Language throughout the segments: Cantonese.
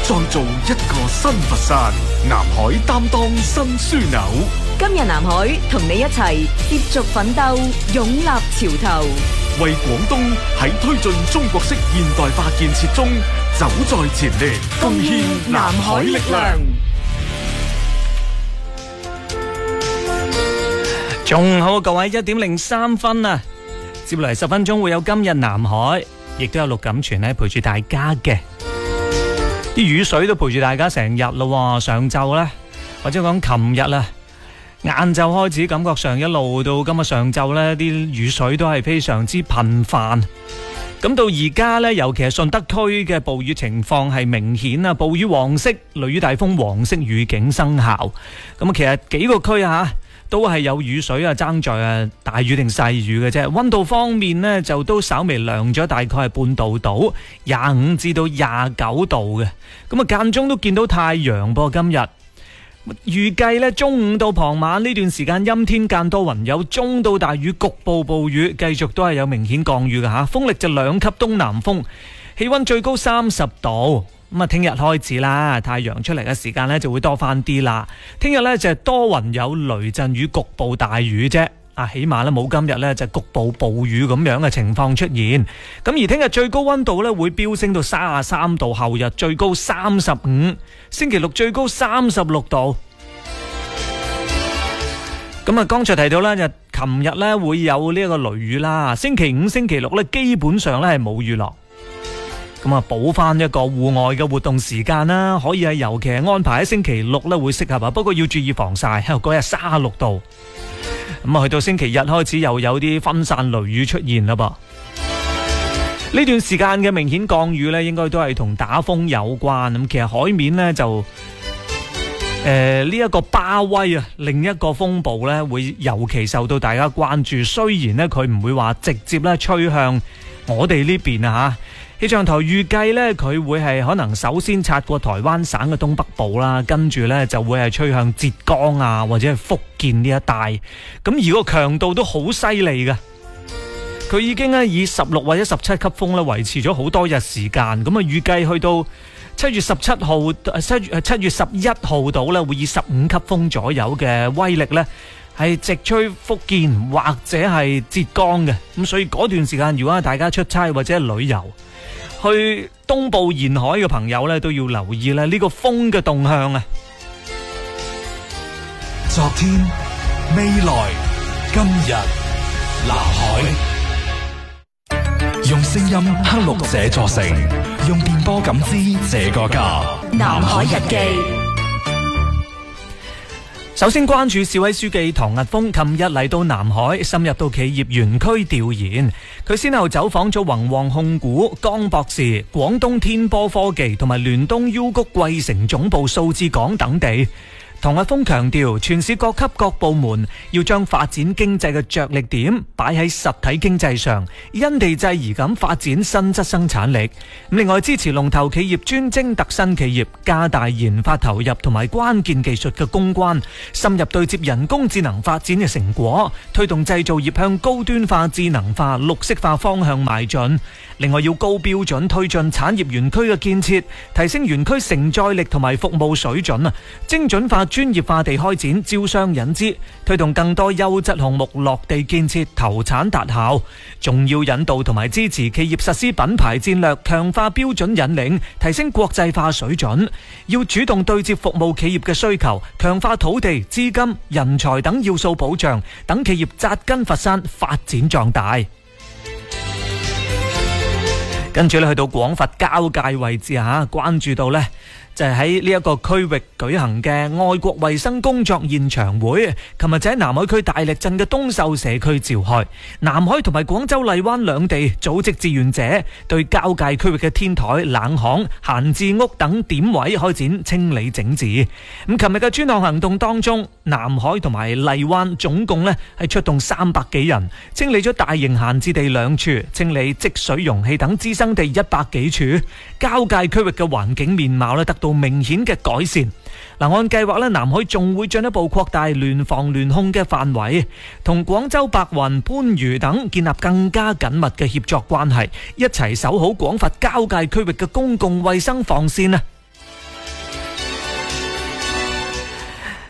創造一個新佛山。南海擔當新樞紐， 今日南海同你一齊接續奮鬥，勇立潮頭， 為廣東喺推進中國式現代化建設中走在前列，貢獻南海力量。 仲好，各位1:03啊！接落嚟10分鐘會有今日南海，亦都有陸錦全咧陪住大家嘅。啲雨水都陪住大家成日咯，上晝呢，或者講琴日啦，晏晝開始，感覺上一路到今日上晝呢，啲雨水都係非常之頻繁。咁到而家呢，尤其係順德區嘅暴雨情況係明顯啊，暴雨黃色、雷雨大風黃色預警生效。咁其實幾個區啊都係有雨水啊，爭在大雨定細雨嘅啫。溫度方面呢，就都稍微涼咗，大概係半度到25至到29度嘅。咁啊間中都見到太陽噃。今日預計呢，中午到傍晚呢段時間陰天間多雲，有中到大雨，局部暴雨，繼續都係有明顯降雨嘅吓。風力就2級東南風，氣溫最高30度。咁啊，聽日開始啦，太陽出嚟嘅時間呢就會多翻啲啦。聽日呢就係多雲有雷陣雨，局部大雨啫。起碼呢冇今日呢就局部暴雨咁樣嘅情況出現。咁而聽日最高溫度呢會飆升到33度，後日最高35，星期六最高36度。咁啊，剛才提到呢，就琴日呢會有呢一個雷雨啦。星期五、星期六呢基本上呢係冇雨落。咁啊，補翻一個戶外嘅活動時間啦，可以係尤其係安排喺星期六咧會適合啊，不過要注意防曬。嗰日36度，咁啊去到星期日開始又有啲分散雷雨出現啦噃。呢段時間嘅明顯降雨咧，應該都係同打風有關。咁其實海面咧就呢一個巴威啊，另一個風暴咧會尤其受到大家關注。雖然咧佢唔會話直接咧吹向我哋呢邊啊吓。氣象台預計呢，佢會係可能首先擦過台灣省嘅東北部啦，跟住呢就會係吹向浙江啊或者係福建呢一帶。咁而個強度都好犀利嘅，佢已經以16或者17級風咧維持咗好多日時間。咁啊預計去到7月17號、7月11號到呢，會以15級風左右嘅威力呢，係直吹福建或者係浙江嘅。咁所以嗰段時間，如果大家出差或者旅遊去東部沿海嘅朋友咧，都要留意咧呢個風嘅動向啊！ 昨天、未來、今日，南海，用聲音刻錄這座城，用電波感知這個家。 南海日記。 首先關注市委書記唐屹峰，琴日嚟到南海，深入到企業園區調研。佢先後走訪咗宏旺控股、江博士、廣東天波科技同埋聯東 U 谷桂城總部數字港等地。唐屹峰強調，全市各級各部門要將發展經濟嘅着力點擺喺實體經濟上，因地制宜咁發展新質生產力。另外支持龍頭企業專精特新企業，加大研發投入同埋關鍵技術嘅攻關，深入對接人工智能發展嘅成果，推動製造業向高端化、智能化、綠色化方向邁進。另外要高標準推進產業園區嘅建設，提升園區承載力同埋服務水準啊，精準化、專業化地開展招商引資，推動更多優質項目落地建設、投產達效。仲要引導同埋支持企業實施品牌戰略，強化標準引領，提升國際化水準。要主動對接服務企業嘅需求，強化土地、資金、人才等要素保障，等企業扎根佛山，發展壯大。跟住咧去到廣佛交界位置啊，關注到呢就係喺呢一個區域舉行嘅愛國衛生工作現場會，琴日就喺南海區大力鎮嘅東秀社區召開。南海同埋廣州荔灣兩地組織志願者對交界區域嘅天台、冷巷、閒置屋等點位開展清理整治。咁琴日嘅專項行動當中，南海同埋荔灣總共呢係出動300幾人，清理咗大型閒置地2處，清理積水容器等滋生地100幾處。交界區域嘅環境面貌呢得到明顯嘅改善。按計劃南海仲會進一步擴大聯防聯控嘅範圍，同廣州白雲、番禺等建立更加緊密嘅協作關係，一齊守好廣佛交界區域嘅公共衛生防線啊！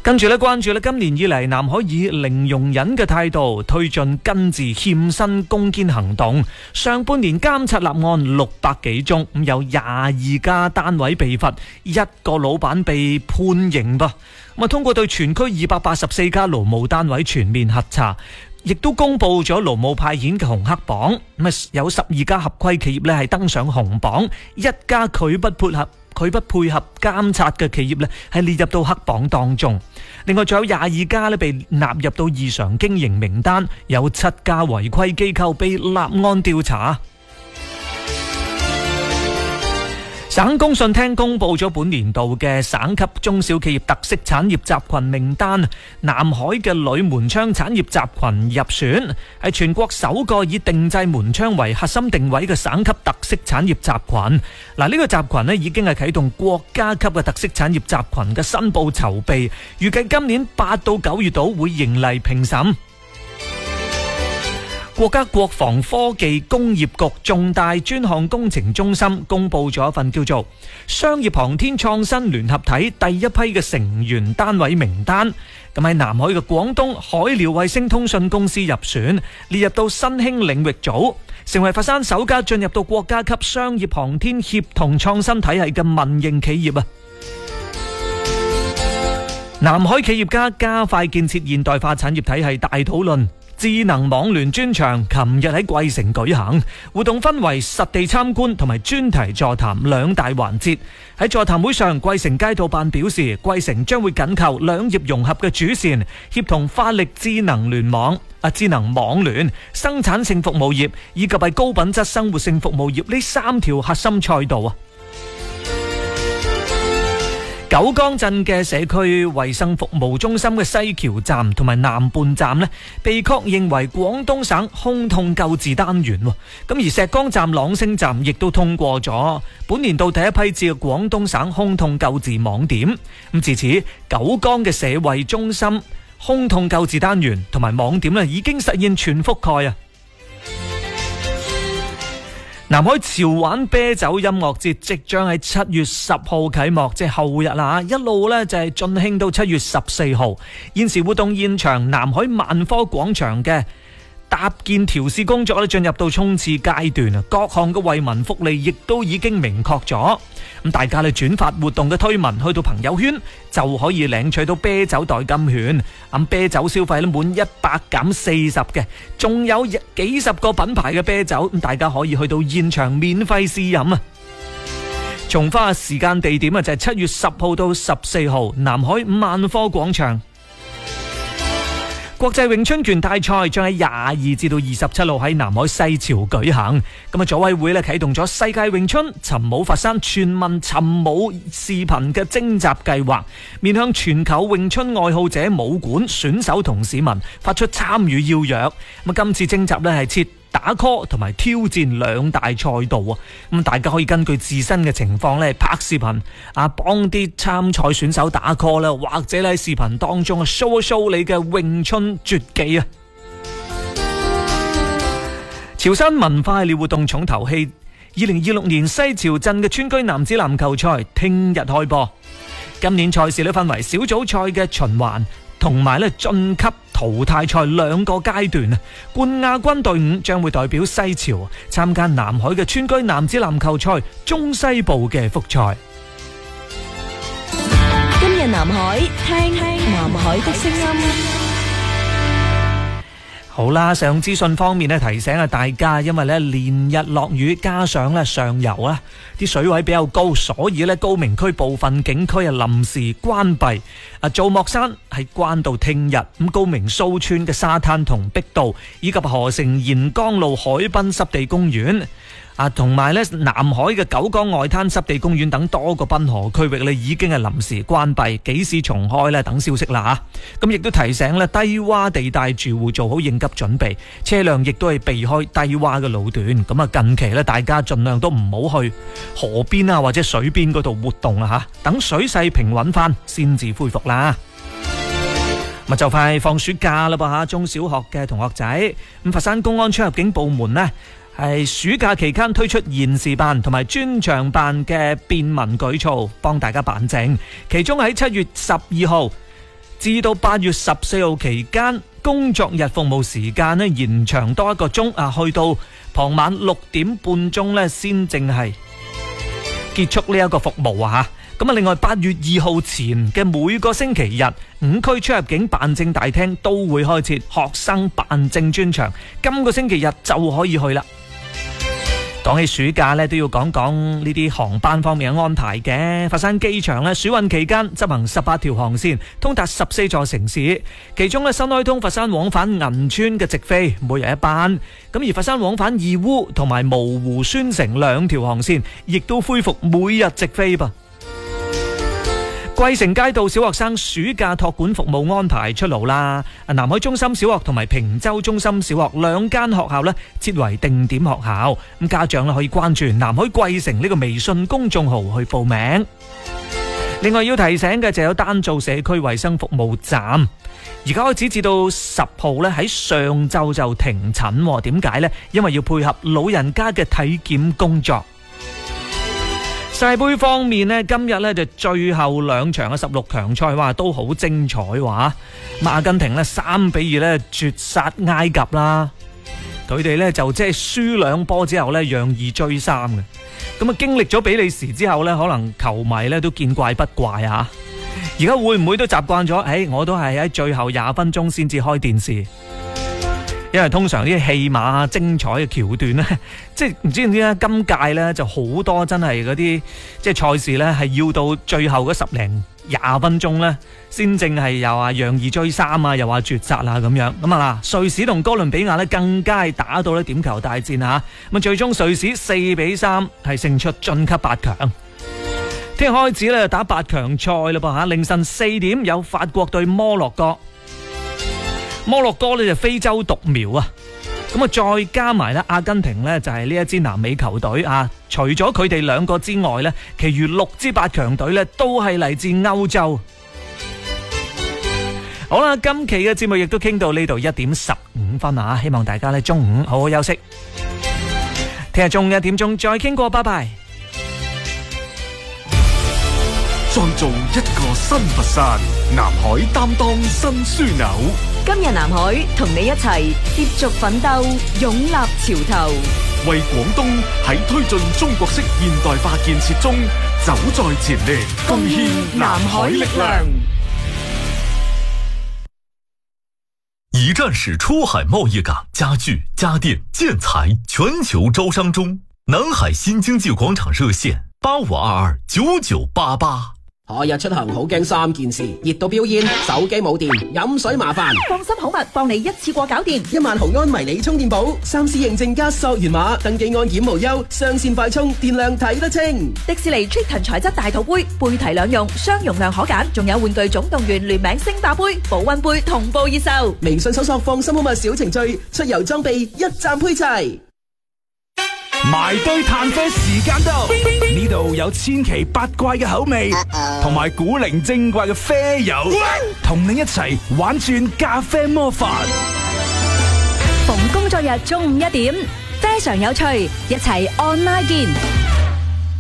跟住咧，關注咧，今年以嚟南海以零容忍嘅態度推進根治欠薪攻堅行動。上半年監察立案600幾宗，咁有22家單位被罰，1個老闆被判刑噃。咁啊，通過對全區284家勞務單位全面核查，亦都公布咗勞務派遣嘅紅黑榜。咁啊，有12家合規企業咧係登上紅榜，1家拒不配合監察嘅企業咧係列入到黑榜當中。另外仲有22家咧被納入到異常經營名單，有7家違規機構被立案調查。省工信廳公布咗本年度嘅省級中小企業特色產業集群名單，南海嘅鋁門窗產業集群入選，係全國首個以定製門窗為核心定位嘅省級特色產業集群。嗱，呢個集群咧已經係啟動國家級嘅特色產業集群嘅申報籌備，預計今年8到9月度會迎嚟評審。國家國防科技工業局重大專項工程中心公布咗一份叫做商業航天創新聯合體第一批嘅成員單位名單。咁喺南海嘅廣東海遼衛星通訊公司入選，列入到新興領域組，成為佛山首家進入到國家級商業航天協同創新體系嘅民營企業啊！南海企業家加快建設現代化產業體系大討論智能網聯專場琴日喺貴城舉行，活動分為實地參觀同埋專題座談兩大環節。喺座談會上，貴城街道辦表示，貴城將會緊扣兩業融合嘅主線，協同發力智能智能網聯、生產性服務業以及係高品質生活性服務業呢3條核心賽道啊。九江鎮嘅社區衛生服務中心嘅西橋站同埋南半站呢，被確認為廣東省胸痛救治單元。咁而石崗站、朗星站亦都通過咗本年度第一批至嘅廣東省胸痛救治網點。咁自此，九江嘅社衛中心、胸痛救治單元同埋網點呢，已經實現全覆蓋啊！南海潮玩啤酒音樂節即將喺7月10號啟幕，即係後日啦，一路呢就係進行到7月14號。現時活動現場南海萬科廣場嘅搭建調試工作咧進入到衝刺階段啊！各項嘅惠民福利亦都已經明確咗，咁大家咧轉發活動嘅推文去到朋友圈，就可以領取到啤酒代金券。咁啤酒消費咧滿100減40嘅，仲有幾十個品牌嘅啤酒，咁大家可以去到現場免費試飲啊！重複時間地點啊，就係7月10號到14號，南海萬科廣場。國際詠春拳大賽將喺22至到27號喺南海西樵舉行。咁啊，組委會咧啟動咗世界詠春尋武佛山全民尋武視頻嘅徵集計劃，面向全球詠春愛好者、武館選手同市民發出參與邀約。咁今次徵集咧係設打 call 同埋挑戰兩大賽道啊！咁大家可以根據自身嘅情況咧拍視頻啊，幫啲參賽選手打 call 啦，或者喺視頻當中 show 一 show 你嘅詠春絕技啊！潮汕文化系列活動重頭戲，2026年西樵鎮嘅村居男子籃球賽聽日開播。今年賽事咧分為小組賽嘅循環同埋咧晉級淘汰賽兩個階段啊！冠亞軍隊伍將會代表西樵參加南海嘅村居男子籃球賽中西部嘅複賽。 今日南海，聽南海的聲音。 好啦，上資訊方面咧提醒下大家，因為咧連日落雨，加上咧上游啦啲水位比較高，所以咧高明區部分景區啊臨時關閉。造莫山係關到聽日，咁高明蘇村嘅沙灘同碧道，以及河城沿江路海濱濕地公園同埋咧南海嘅九江外灘濕地公園等多個濱河區域咧已經係臨時關閉，幾時重開咧等消息啦吓。咁亦都提醒咧低洼地帶住戶做好應急準備，車輛亦都係避開低洼嘅路段。咁啊近期咧大家盡量都唔好去河邊啊或者水邊嗰度活動啦吓，等水勢平穩翻先至恢復啦。咁就快放暑假啦噃吓，中小學嘅同學仔，咁佛山公安出入境部門呢係暑假期間推出延時辦同埋專長辦嘅便民舉措，幫大家辦證。其中喺7月12號至到8月14號期間，工作日服務時間呢延長多1個鐘啊，去到傍晚6點半鐘呢先正係結束呢一個服務啊。咁啊，另外8月2號前嘅每個星期日，5區出入境辦證大廳都會開設學生辦證專場，今個星期日就可以去啦。講起暑假呢，都要講講呢啲航班方面嘅安排嘅。佛山機場呢，暑運期間執行18條航線，通達14座城市，其中呢，新開通佛山往返銀川嘅直飛，每日1班。咁而佛山往返義烏同埋蕪湖宣城2條航線，亦都恢復每日直飛噃。桂城街道小學生暑假託管服務安排出爐啦！南海中心小學同埋平洲中心小學2間學校呢，設為定點學校，咁家長呢可以關注南海桂城呢個微信公眾號去報名。另外要提醒嘅就有丹灶社區衛生服務站，而家開始至到10號呢喺上晝就停診，點解呢？因為要配合老人家嘅體檢工作。世盃方面呢，今日呢就最後2場嘅16強賽，哇，都好精彩哇！阿根廷呢3-2呢絕殺埃及啦，佢哋呢就即係輸2波之後呢讓2追3嘅。咁啊，經歷咗比利時之後呢，可能球迷呢都見怪不怪啊！而家會唔會都習慣咗？我都係喺最後20分鐘先至開電視。因為通常啲戲碼精彩嘅橋段呢，即係唔知咧，今屆呢就好多真係嗰啲即係賽事呢，係要到最後嗰10零20分鐘呢，先正係又話讓2追3啊，又話絕殺啊咁樣。咁啊嗱，瑞士同哥倫比亞呢更加係打到呢點球大戰啊！咁最終瑞士4-3係勝出晉級8強。聽日開始呢打8強賽啦噃吓，凌晨4點有法國對摩洛哥。摩洛哥呢就非洲獨苗啊，咁啊再加埋咧阿根廷呢就係呢一支南美球隊啊，除咗佢哋2個之外呢，其餘6支8強隊呢都係嚟自歐洲。好啦，今期嘅節目亦都傾到呢度1點15分啊，希望大家呢中午好好休息，聽日中午1點鐘再傾過，拜拜。 創造一個新佛山，南海擔當新樞紐。 今日南海同你一齊接續奮鬥，擁立潮頭， 為廣東喺推進中國式現代化建設中走在前列，貢獻南海力量。 一站式出海貿易港，家具、家電、建材全球招商中。南海新經濟廣場熱線85229988。 海日出行好驚3件事，熱到飆煙，手機冇電，飲水麻煩。 放心好物，幫你一次過搞掂。 1萬毫安迷你充電寶，3C 認證加溯源碼，登記安檢無憂，雙線快充，電量睇得清。 迪士尼 Triton 材質大肚杯，杯提兩用，雙容量可揀，仲有玩具總動員聯名星霸杯、保溫杯同步熱售。微信搜索放心好物小程序，出遊裝備一站配齊。 埋堆炭啡時間到，呢度有千奇百怪嘅口味，同埋古靈精怪嘅啡友，同你一齊玩轉咖啡魔法。 逢工作日中午1點，非常有趣，一齊 online 見。